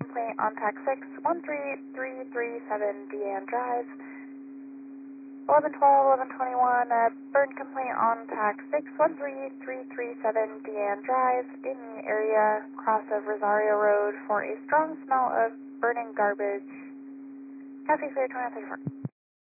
complaint on TAC 6-13337 Deanne Drive. 1112, 1121, burn complaint on TAC 6-13337 Deanne Drive in the area cross of Rosario Road for a strong smell of burning garbage. Copy for 2034.